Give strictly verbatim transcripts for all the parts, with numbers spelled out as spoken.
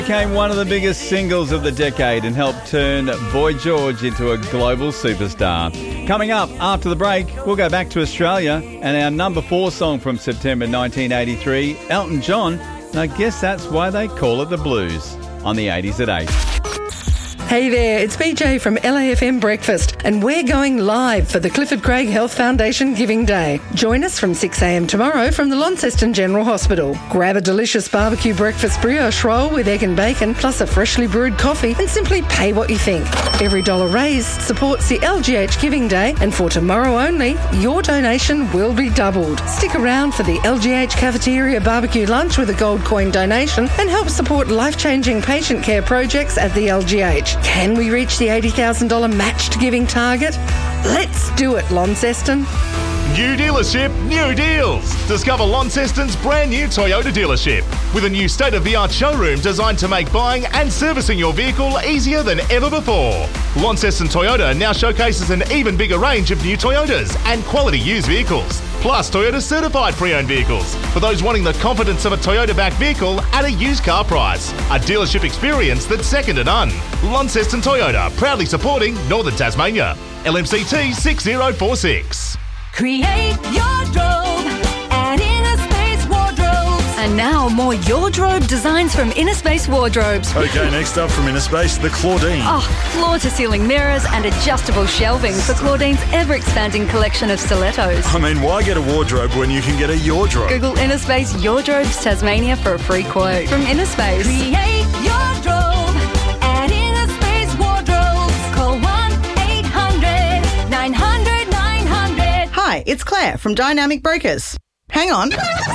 Became one of the biggest singles of the decade and helped turn Boy George into a global superstar. Coming up after the break, we'll go back to Australia and our number four song from September nineteen eighty-three, Elton John. And I guess that's why they call it the blues on the eighties at eight. Hey there, it's B J from L A F M Breakfast, and we're going live for the Clifford Craig Health Foundation Giving Day. Join us from six a.m. tomorrow from the Launceston General Hospital. Grab a delicious barbecue breakfast brioche roll with egg and bacon, plus a freshly brewed coffee, and simply pay what you think. Every dollar raised supports the L G H Giving Day, and for tomorrow only, your donation will be doubled. Stick around for the L G H Cafeteria Barbecue Lunch with a gold coin donation and help support life-changing patient care projects at the L G H. Can we reach the eighty thousand dollars matched giving target? Let's do it, Launceston. New dealership, new deals. Discover Launceston's brand new Toyota dealership with a new state-of-the-art showroom designed to make buying and servicing your vehicle easier than ever before. Launceston Toyota now showcases an even bigger range of new Toyotas and quality used vehicles, plus Toyota certified pre-owned vehicles for those wanting the confidence of a Toyota-backed vehicle at a used car price. A dealership experience that's second to none. Launceston Toyota, proudly supporting Northern Tasmania. L M C T six zero four six. Create your drobe at Innerspace Wardrobes. And now more Your Drobe designs from Innerspace Wardrobes. Okay, next up from Innerspace, the Claudine. Oh, floor-to-ceiling mirrors and adjustable shelving for Claudine's ever-expanding collection of stilettos. I mean, why get a wardrobe when you can get a Your Drobe? Google Innerspace Your Drobes Tasmania for a free quote. From Innerspace. Create your drobe at Innerspace Wardrobes. Call one eight hundred nine hundred nine hundred. Hi, it's Claire from Dynamic Brokers. Hang on.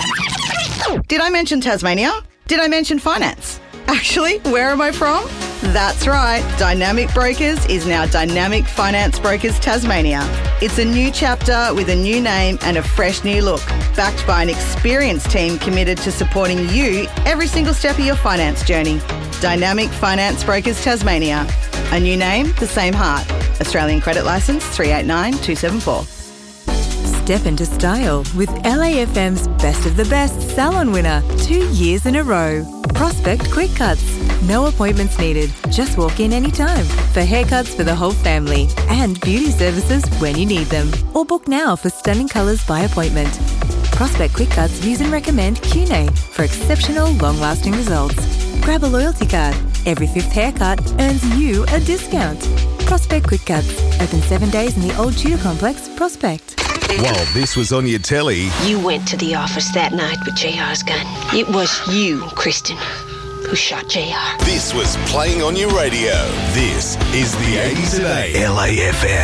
Did I mention Tasmania? Did I mention finance? Actually, where am I from? That's right. Dynamic Brokers is now Dynamic Finance Brokers Tasmania. It's a new chapter with a new name and a fresh new look, backed by an experienced team committed to supporting you every single step of your finance journey. Dynamic Finance Brokers Tasmania. A new name, the same heart. Australian credit licence three eight nine two seven four. Step into style with L A F M's Best of the Best salon winner two years in a row. Prospect Quick Cuts. No appointments needed. Just walk in anytime for haircuts for the whole family and beauty services when you need them. Or book now for stunning colours by appointment. Prospect Quick Cuts use and recommend Q N A for exceptional long-lasting results. Grab a loyalty card. Every fifth haircut earns you a discount. Prospect Quick Cuts. Open seven days in the Old Tudor Complex, Prospect. While this was on your telly... You went to the office that night with J R's gun. It was you, Kristen, who shot J R. This was playing on your radio. This is the eighties at eight. L A F M.